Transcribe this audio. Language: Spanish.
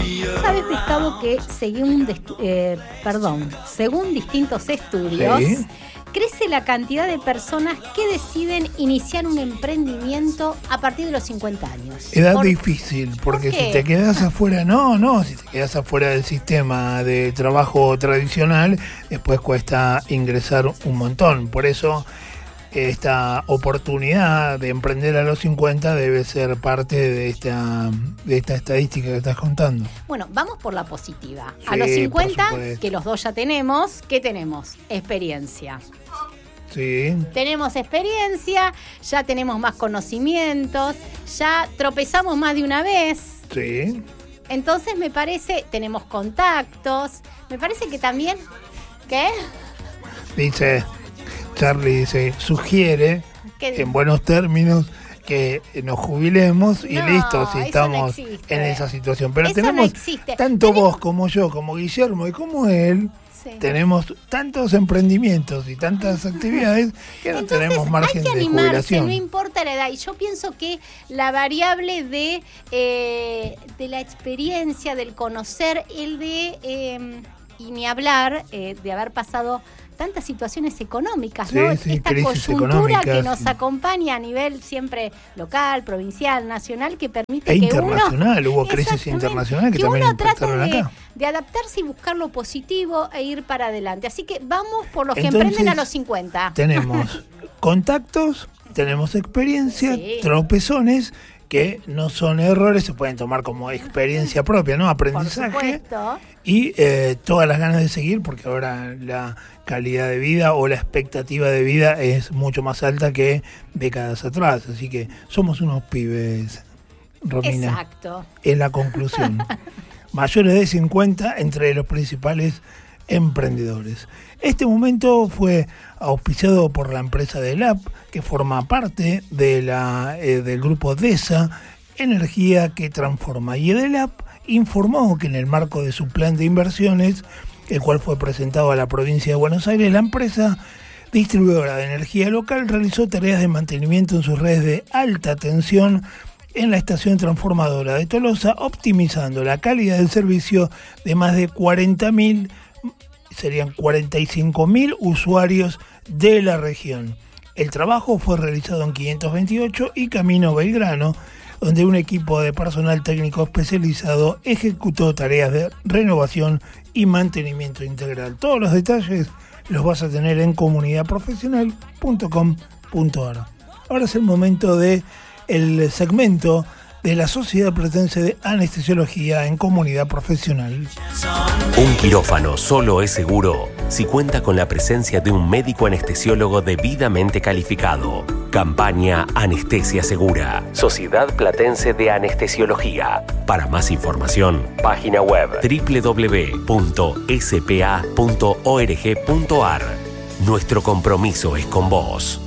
Sabes, Gustavo, que según distintos estudios, Sí. crece la cantidad de personas que deciden iniciar un emprendimiento a partir de los 50 años. Edad difícil, porque ¿por qué? si te quedas afuera, si te quedas afuera del sistema de trabajo tradicional, después cuesta ingresar un montón. Por eso esta oportunidad de emprender a los 50 debe ser parte de esta estadística que estás contando. Bueno, vamos por la positiva. Sí, A los 50, por supuesto. que los dos ya tenemos, ¿qué tenemos? Experiencia. Sí. Tenemos experiencia, ya tenemos más conocimientos, ya tropezamos más de una vez. Sí. Entonces me parece, tenemos contactos, me parece que también, ¿qué? Charlie sugiere, ¿Qué? en buenos términos, que nos jubilemos y No, listo, si eso estamos no existe. en esa situación. Pero Eso no tenemos, existe. tanto vos como yo, como Guillermo y como él, Sí. tenemos tantos emprendimientos y tantas actividades que no Entonces, tenemos margen hay que de animarse, jubilación. no importa la edad. Y yo pienso que la variable de la experiencia, del conocer, y ni hablar de haber pasado tantas situaciones económicas, ¿no? Sí, Esta crisis coyuntura económicas, que nos sí. acompaña a nivel siempre local, provincial, nacional, que permite E que internacional, hubo crisis Exactamente, internacionales que también uno trate impactaron acá. de adaptarse y buscar lo positivo e ir para adelante. Así que vamos por los que Entonces, emprenden a los 50. Tenemos contactos, tenemos experiencia, Sí. tropezones que no son errores, se pueden tomar como experiencia propia, ¿no? Por Aprendizaje. supuesto. Y todas las ganas de seguir, porque ahora la calidad de vida o la expectativa de vida es mucho más alta que décadas atrás. Así que somos unos pibes, Romina. Exacto. Es la conclusión. Mayores de 50 entre los principales emprendedores. Este momento fue auspiciado por la empresa DELAP, que forma parte de del grupo DESA, Energía que Transforma. Y DELAP informó que en el marco de su plan de inversiones, el cual fue presentado a la provincia de Buenos Aires, la empresa distribuidora de energía local realizó tareas de mantenimiento en sus redes de alta tensión en la estación transformadora de Tolosa, optimizando la calidad del servicio de más de 40.000, serían 45.000 usuarios de la región. El trabajo fue realizado en 528 y Camino Belgrano, donde un equipo de personal técnico especializado ejecutó tareas de renovación y mantenimiento integral. Todos los detalles los vas a tener en comunidadprofesional.com.ar. Ahora es el momento de el segmento de la Sociedad Platense de Anestesiología en Comunidad Profesional. Un quirófano solo es seguro si cuenta con la presencia de un médico anestesiólogo debidamente calificado. Campaña Anestesia Segura. Sociedad Platense de Anestesiología. Para más información, página web www.spa.org.ar. Nuestro compromiso es con vos.